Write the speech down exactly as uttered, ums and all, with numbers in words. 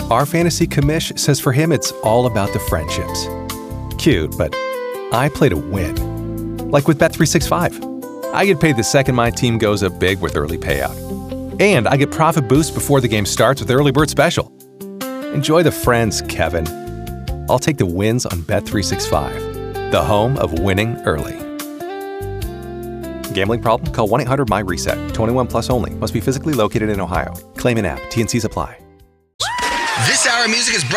Our fantasy commish says for him it's all about the friendships. Cute, but I play to win. Like with Bet three sixty-five. I get paid the second my team goes up big with early payout. And I get profit boost before the game starts with Early Bird Special. Enjoy the friends, Kevin. I'll take the wins on Bet three sixty-five, the home of winning early. Gambling problem? Call one eight hundred M Y reset. twenty-one plus only. Must be physically located in Ohio. Claim in app. T and Cs apply. This hour of music is brought